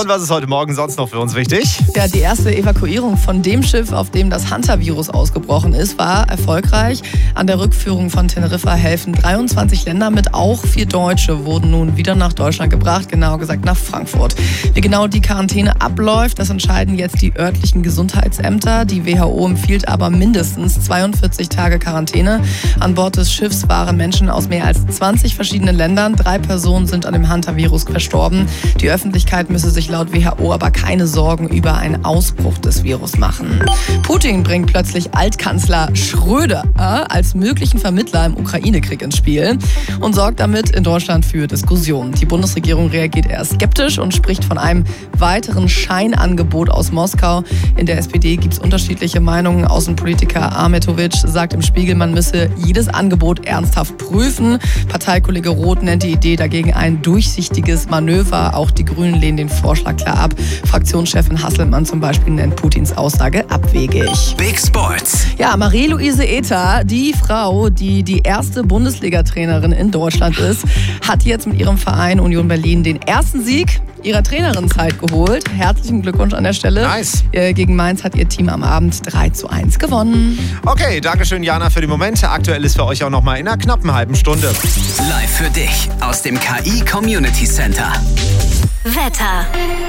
Und was ist heute Morgen sonst noch für uns wichtig? Ja, die erste Evakuierung von dem Schiff, auf dem das Hunter-Virus ausgebrochen ist, war erfolgreich. An der Rückführung von Teneriffa helfen 23 Länder mit. Auch 4 Deutsche wurden nun wieder nach Deutschland gebracht, genauer gesagt nach Frankfurt. Wie genau die Quarantäne abläuft, das entscheiden jetzt die örtlichen Gesundheitsämter. Die WHO empfiehlt aber mindestens 42 Tage Quarantäne. An Bord des Schiffs waren Menschen aus mehr als 20 verschiedenen Ländern. 3 Personen sind an dem Hunter-Virus verstorben. Die Öffentlichkeit müsse sich laut WHO aber keine Sorgen über einen Ausbruch des Virus machen. Putin bringt plötzlich Altkanzler Schröder als möglichen Vermittler im Ukraine-Krieg ins Spiel und sorgt damit in Deutschland für Diskussionen. Die Bundesregierung reagiert eher skeptisch und spricht von einem weiteren Scheinangebot aus Moskau. In der SPD gibt es unterschiedliche Meinungen. Außenpolitiker Ahmetovic sagt im Spiegel, man müsse jedes Angebot ernsthaft prüfen. Parteikollege Roth nennt die Idee dagegen ein durchsichtiges Manöver. Auch die Grünen lehnen den Vorschlag klar ab. Fraktionschefin Hasselmann zum Beispiel nennt Putins Aussage abwegig. Big Sports. Ja, Marie-Louise Ether, die Frau, die erste Bundesliga-Trainerin in Deutschland ist, hat jetzt mit ihrem Verein Union Berlin den ersten Sieg ihrer Trainerinnenzeit geholt. Herzlichen Glückwunsch an der Stelle. Nice. Gegen Mainz hat ihr Team am Abend 3:1 gewonnen. Okay, dankeschön Jana für die Momente. Aktuell ist für euch auch noch mal in einer knappen halben Stunde. Live für dich aus dem KI Community Center. Wetter.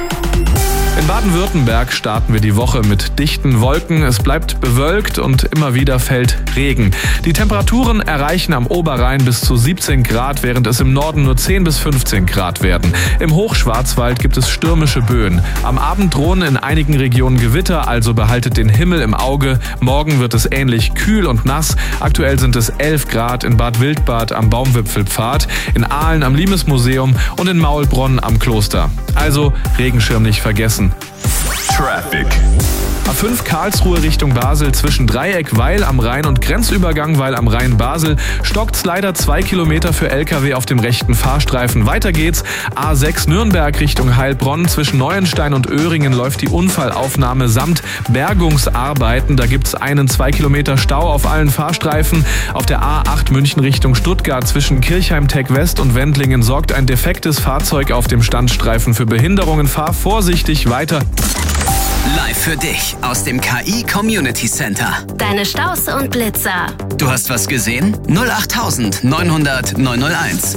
In Baden-Württemberg starten wir die Woche mit dichten Wolken. Es bleibt bewölkt und immer wieder fällt Regen. Die Temperaturen erreichen am Oberrhein bis zu 17 Grad, während es im Norden nur 10 bis 15 Grad werden. Im Hochschwarzwald gibt es stürmische Böen. Am Abend drohen in einigen Regionen Gewitter, also behaltet den Himmel im Auge. Morgen wird es ähnlich kühl und nass. Aktuell sind es 11 Grad in Bad Wildbad am Baumwipfelpfad, in Aalen am Limesmuseum und in Maulbronn am Kloster. Also Regenschirm nicht vergessen. Traffic. A5 Karlsruhe Richtung Basel zwischen Dreieck Weil am Rhein und Grenzübergang Weil am Rhein Basel stockt's leider 2 Kilometer für LKW auf dem rechten Fahrstreifen. Weiter geht's. A6 Nürnberg Richtung Heilbronn zwischen Neuenstein und Öhringen läuft die Unfallaufnahme samt Bergungsarbeiten. Da gibt's einen 2 Kilometer Stau auf allen Fahrstreifen. Auf der A8 München Richtung Stuttgart zwischen Kirchheim-Tech West und Wendlingen sorgt ein defektes Fahrzeug auf dem Standstreifen für Behinderungen. Fahr vorsichtig weiter. Live für dich aus dem KI Community Center. Deine Staus und Blitzer. Du hast was gesehen? 08000 900 901.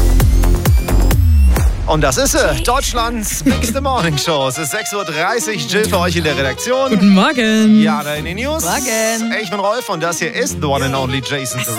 Und das ist sie, Deutschlands nächste Morning Show. Es ist 6:30 Uhr, Jill für euch in der Redaktion. Guten Morgen. Jana in den News. Morgen. Ich bin Rolf und das hier ist The One and Only Jason.